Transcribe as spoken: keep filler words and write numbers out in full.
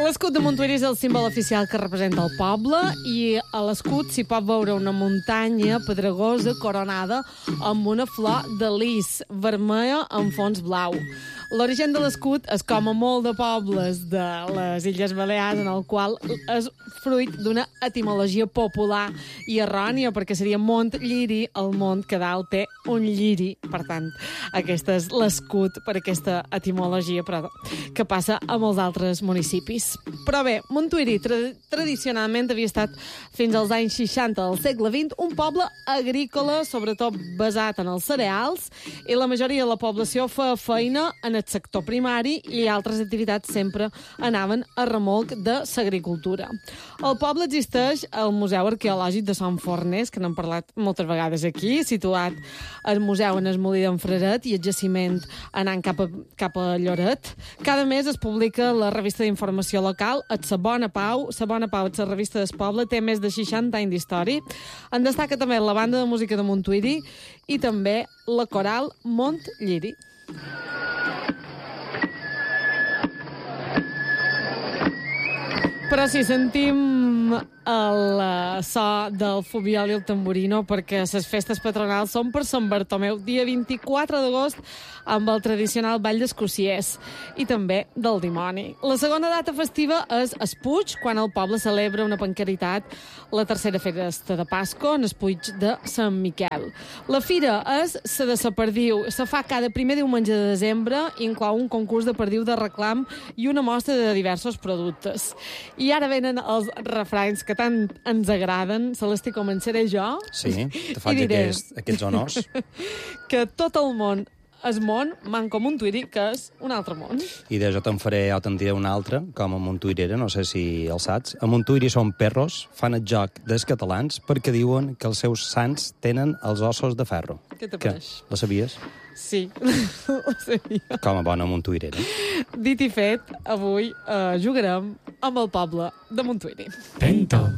L'escut de Montuïri és el símbol oficial que representa el poble i a l'escut s'hi pot veure una muntanya pedregosa coronada amb una flor de lis vermella amb fons blau. L'origen de l'escut és com a molt de pobles de les Illes Balears, en el qual és fruit d'una etimologia popular i errònia, perquè seria Mont Lliri, el mont que dalt té un lliri. Per tant, aquest és l'escut per aquesta etimologia, però que passa a molts altres municipis. Però bé, Montuïri tra tradicionalment havia estat fins als anys seixanta del segle vint un poble agrícola, sobretot basat en els cereals, i la majoria de la població feia feina en el sector primari i altres activitats sempre anaven a remolc de l'agricultura. Al poble existeix el Museu Arqueològic de Sant Forners, que n'hem parlat moltes vegades aquí, situat al museu en el Molí d'en Fraret i el jaciment anant cap a, cap a Lloret. Cada mes es publica la revista d'informació local, Sa Bona Pau. Sa Bona Pau, la revista del poble, té més de seixanta anys d'història. En destaca també la banda de música de Montuïri i també la coral Mont Lliri. Però si sentim el so del fubiol i el tamborino, perquè les festes patronals són per Sant Bartomeu, dia vint-i-quatre d'agost, amb el tradicional ball d'escociers i també del dimoni. La segona data festiva és el Puig, quan el poble celebra una pancaritat, la tercera festa de Pasco, en el Puig de Sant Miquel. La fira és la de la perdiu. Se fa cada primer diumenge de desembre, inclou un concurs de perdiu de reclam i una mostra de diversos productes. I ara venen els refranys que tant ens agraden. Celestí, començaré jo. Sí, te faig diré, aquest, aquests honors. Que tot el món és món, manco Montuïri, que és un altre món. I de jo te'n faré, o te'n diré un altre, com a montuïrera, no sé si el saps. A Montuïri són perros, fan el joc dels catalans perquè diuen que els seus sants tenen els ossos de ferro. Què te pareix? La sabies? Sí, la sabia. Com a bona montuïrera. Dit i fet, avui eh, jugarem amb el poble de Montuïri. Tento.